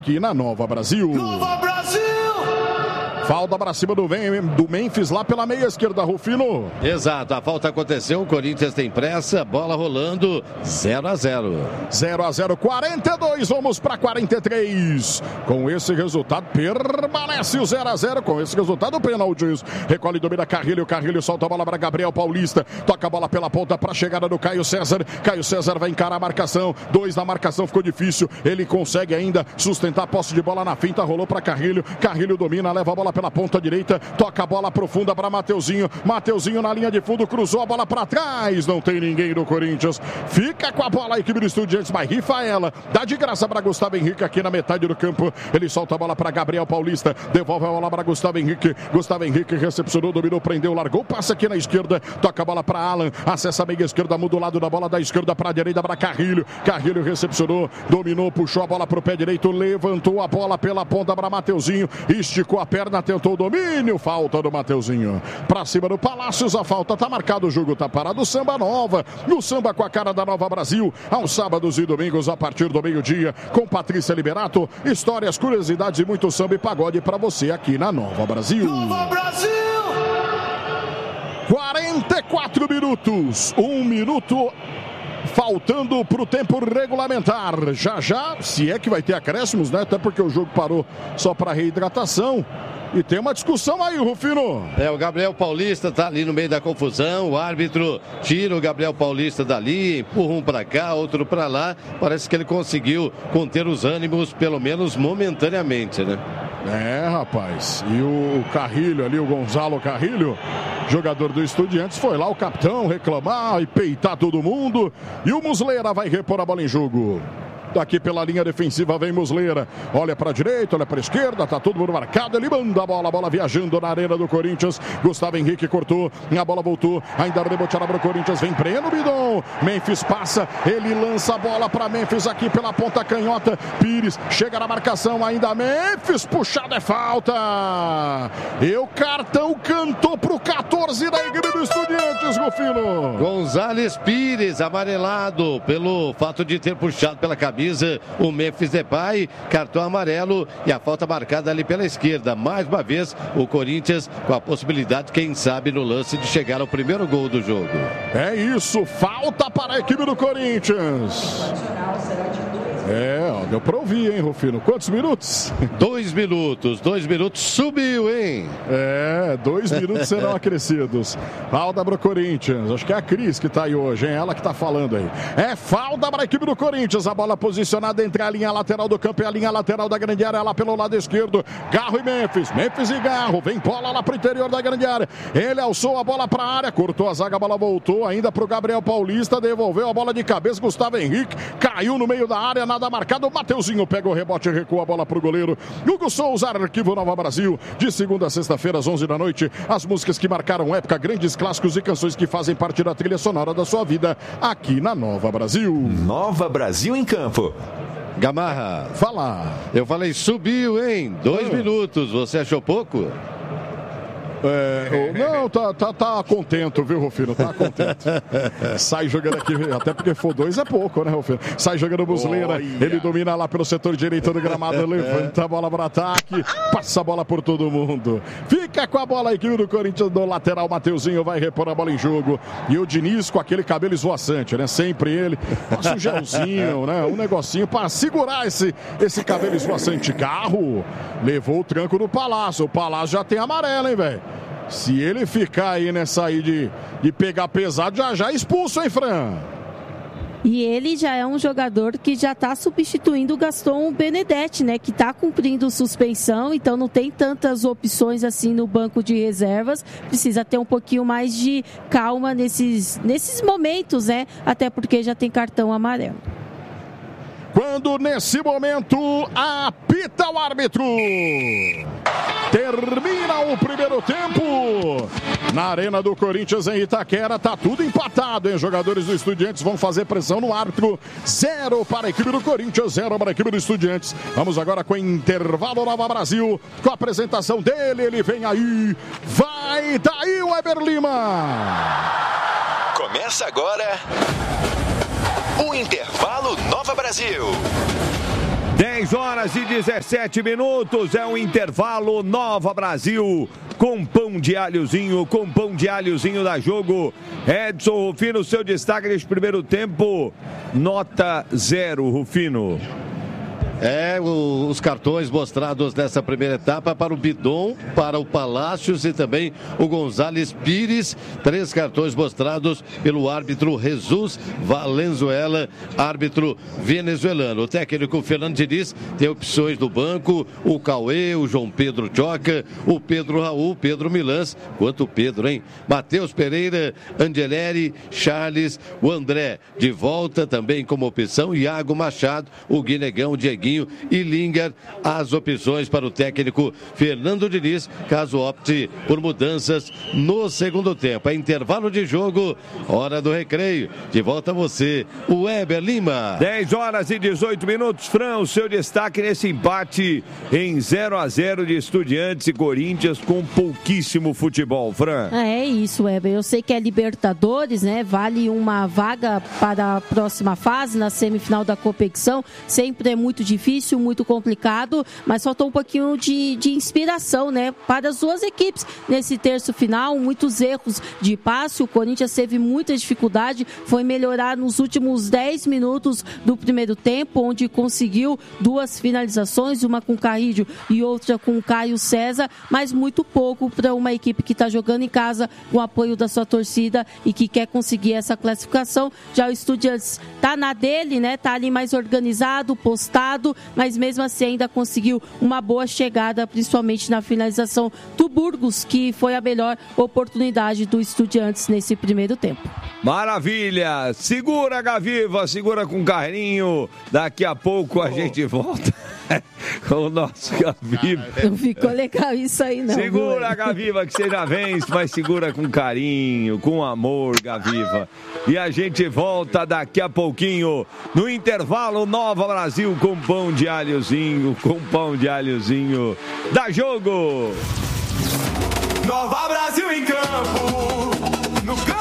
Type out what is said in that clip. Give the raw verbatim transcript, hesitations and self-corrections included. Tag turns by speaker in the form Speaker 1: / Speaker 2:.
Speaker 1: Aqui na Nova Brasil.
Speaker 2: Nova Brasil!
Speaker 1: Falta para cima do, do Memphis lá pela meia esquerda, Rufino.
Speaker 3: Exato, a falta aconteceu, o Corinthians tem pressa, bola rolando, zero a zero.
Speaker 1: zero a zero, quarenta e dois, vamos para quarenta e três. Com esse resultado, permanece o zero a zero. Com esse resultado, pênaltis. Recolhe, domina Carrilho, Carrilho solta a bola para Gabriel Paulista. Toca a bola pela ponta para a chegada do Caio César. Caio César vai encarar a marcação. Dois na marcação, ficou difícil. Ele consegue ainda sustentar a posse de bola na finta, rolou para Carrilho. Carrilho domina, leva a bola pela ponta direita, toca a bola profunda para Mateuzinho, Mateuzinho na linha de fundo, cruzou a bola para trás, não tem ninguém do Corinthians, fica com a bola a equipe do Estudiantes, mas rifa ela, dá de graça para Gustavo Henrique aqui na metade do campo, ele solta a bola para Gabriel Paulista, devolve a bola para Gustavo Henrique, Gustavo Henrique recepcionou, dominou, prendeu, largou, passa aqui na esquerda, toca a bola para Alan, acessa a meia esquerda, muda o lado da bola da esquerda para a direita para Carrilho, Carrilho recepcionou, dominou, puxou a bola para o pé direito, levantou a bola pela ponta para Mateuzinho, esticou a perna, tentou o domínio, falta do Mateuzinho. Pra cima do Palácios, a falta tá marcada, o jogo tá parado. Samba Nova, no samba com a cara da Nova Brasil, aos sábados e domingos a partir do meio-dia, com Patrícia Liberato, histórias, curiosidades e muito samba e pagode pra você aqui na Nova Brasil.
Speaker 2: Nova Brasil!
Speaker 1: quarenta e quatro minutos, um minuto faltando para o tempo regulamentar. Já já, se é que vai ter acréscimos, né? Até porque o jogo parou só para reidratação. E tem uma discussão aí, Rufino.
Speaker 3: É, o Gabriel Paulista tá ali no meio da confusão. O árbitro tira o Gabriel Paulista dali, empurra um para cá, outro para lá. Parece que ele conseguiu conter os ânimos, pelo menos momentaneamente, né?
Speaker 1: É, rapaz. E o Carrilho ali, o Gonzalo Carrilho, jogador do Estudiantes, foi lá o capitão reclamar e peitar todo mundo. E o Muslera vai repor a bola em jogo. Daqui pela linha defensiva vem Muslera. Olha para a direita, olha para a esquerda. Tá todo mundo marcado. Ele manda a bola. A bola viajando na arena do Corinthians. Gustavo Henrique cortou. A bola voltou. Ainda reboteada para o Corinthians. Vem Breno Bidon. Memphis passa. Ele lança a bola para Memphis aqui pela ponta canhota. Pires chega na marcação. Ainda Memphis. Puxada é falta. E o cartão cantou para o quatorze da equipe do Estudiantes, Rufino.
Speaker 3: Gonzales Pires, amarelado pelo fato de ter puxado pela cabeça o Memphis Depay, cartão amarelo e a falta marcada ali pela esquerda. Mais uma vez, o Corinthians com a possibilidade, quem sabe, no lance de chegar ao primeiro gol do jogo.
Speaker 1: É isso, falta para a equipe do Corinthians. É, ó, deu pra ouvir, hein, Rufino? Quantos minutos?
Speaker 3: Dois minutos, dois minutos, subiu, hein?
Speaker 1: É, dois minutos serão acrescidos. Falta pro Corinthians, acho que é a Cris que tá aí hoje, hein? Ela que tá falando aí. É falta para a equipe do Corinthians, a bola posicionada entre a linha lateral do campo e a linha lateral da grande área, lá pelo lado esquerdo. Garro e Memphis, Memphis e Garro, vem bola lá pro interior da grande área. Ele alçou a bola pra área, cortou a zaga, a bola voltou ainda pro Gabriel Paulista, devolveu a bola de cabeça, Gustavo Henrique, caiu no meio da área, nada marcado, Mateuzinho pega o rebote e recua a bola pro goleiro. Hugo Souza, Arquivo Nova Brasil, de segunda a sexta-feira às onze da noite, as músicas que marcaram época, grandes clássicos e canções que fazem parte da trilha sonora da sua vida, aqui na Nova Brasil.
Speaker 4: Nova Brasil em campo.
Speaker 3: Gamarra,
Speaker 1: fala.
Speaker 3: Eu falei subiu, hein? Dois ah. minutos, você achou pouco?
Speaker 1: É, não, tá, tá, tá contento, viu, Rufino? Tá contente. Sai jogando aqui, até porque for dois é pouco, né, Rufino? Sai jogando Muslera, ele domina lá pelo setor direito do gramado, levanta a bola para ataque, passa a bola por todo mundo. Fica com a bola a equipe do Corinthians do lateral, Mateuzinho vai repor a bola em jogo. E o Diniz com aquele cabelo esvoaçante, né? Sempre ele. Passa um gelzinho, né? Um negocinho para segurar esse, esse cabelo esvoaçante. Carro levou o tranco do Palácio. O Palácio já tem amarelo, hein, velho? Se ele ficar aí nessa aí de, de pegar pesado, já já é expulso, hein, Fran?
Speaker 5: E ele já é um jogador que já está substituindo o Gaston Benedetti, né? Que está cumprindo suspensão, então não tem tantas opções assim no banco de reservas. Precisa ter um pouquinho mais de calma nesses, nesses momentos, né? Até porque já tem cartão amarelo.
Speaker 1: Quando nesse momento apita o árbitro. Termina o primeiro tempo. Na Arena do Corinthians em Itaquera, tá tudo empatado, hein? Jogadores do Estudiantes vão fazer pressão no árbitro. Zero para a equipe do Corinthians, zero para a equipe do Estudiantes. Vamos agora com o intervalo Nova Brasil, com a apresentação dele, ele vem aí. Vai daí o Weber Lima.
Speaker 4: Começa agora o Intervalo Nova Brasil.
Speaker 2: dez horas e dezessete minutos, é o intervalo. Nova Brasil, com pão de alhozinho, com pão de alhozinho da Jogo. Edson Rufino, seu destaque neste primeiro tempo, nota zero, Rufino.
Speaker 3: É, o, os cartões mostrados nessa primeira etapa para o Bidon, para o Palácios e também o Gonzales Pires. Três cartões mostrados pelo árbitro Jesus Valenzuela, árbitro venezuelano. O técnico Fernando Diniz tem opções do banco, o Cauê, o João Pedro Choca, o Pedro Raul, Pedro Milans, quanto Pedro, hein? Matheus Pereira, Angeleri, Charles, o André de volta também como opção, Iago Machado, o Guinegão, Dieguinho e Lingard, as opções para o técnico Fernando Diniz, caso opte por mudanças no segundo tempo. É intervalo de jogo, hora do recreio. De volta a você, o Weber Lima.
Speaker 2: dez horas e dezoito minutos, Fran, o seu destaque nesse empate em zero a zero de Estudiantes e Corinthians com pouquíssimo futebol, Fran.
Speaker 5: É isso, Weber. Eu sei que é Libertadores, né? Vale uma vaga para a próxima fase, na semifinal da competição. Sempre é muito difícil. Difícil, muito complicado, mas faltou um pouquinho de, de inspiração, né, para as duas equipes nesse terço final, muitos erros de passe. O Corinthians teve muita dificuldade, foi melhorar nos últimos dez minutos do primeiro tempo, onde conseguiu duas finalizações, uma com o Carrillo e outra com o Caio César, mas muito pouco para uma equipe que está jogando em casa com o apoio da sua torcida e que quer conseguir essa classificação. Já o Estudiantes está na dele, né, tá ali mais organizado, postado, mas mesmo assim ainda conseguiu uma boa chegada, principalmente na finalização do Burgos, que foi a melhor oportunidade do Estudiantes nesse primeiro tempo.
Speaker 2: Maravilha! Segura, Gaviva, segura com carinho. Daqui a pouco a oh. gente volta com o nosso Gaviva.
Speaker 5: Não ficou legal isso aí, não.
Speaker 2: Segura, viu? Gaviva, que você já vence, mas segura com carinho, com amor, Gaviva. E a gente volta daqui a pouquinho, no intervalo, Nova Brasil com pão de alhozinho, com pão de alhozinho da Jogo.
Speaker 6: Nova Brasil em campo, no campo.